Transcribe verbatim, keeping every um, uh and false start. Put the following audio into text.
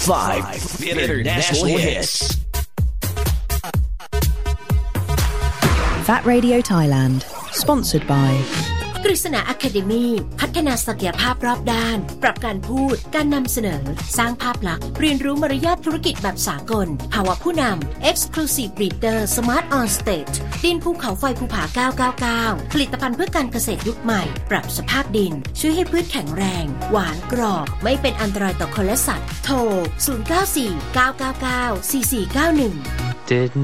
five International Hits Fat Radio Thailand Sponsored by กฤษณา Academy พัฒนาศักยภาพรอบด้านปรับการพูดการนำเสนอสร้างภาพลักษณ์เรียนรู้มารยาทธุรกิจแบบสากลภาวะผู้นำ Exclusive Breeder Smart on Stage ดินภูเขาไฟภูผาเก้าเก้าเก้าผลิตภัณฑ์เพื่อการเกษตรยุคใหม่ปรับสภาพดินช่วยให้พืชแข็งแรงหวานกรอบไม่เป็นอันตรายต่อคนและสัตว์โทรศูนย์ เก้า สี่ เก้า เก้า เก้า สี่ สี่ เก้า หนึ่ง